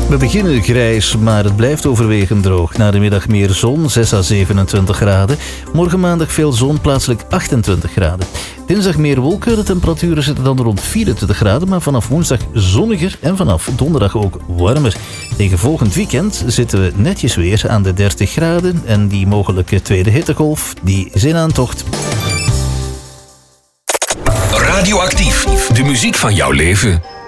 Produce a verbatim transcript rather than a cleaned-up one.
We beginnen grijs, maar het blijft overwegend droog. Na de middag meer zon, zes à zevenentwintig graden. Morgen maandag veel zon, plaatselijk achtentwintig graden. Dinsdag meer wolken, de temperaturen zitten dan rond vierentwintig graden, maar vanaf woensdag zonniger en vanaf donderdag ook warmer. Tegen volgend weekend zitten we netjes weer aan de dertig graden en die mogelijke tweede hittegolf, die is in aantocht. Radioactief, de muziek van jouw leven.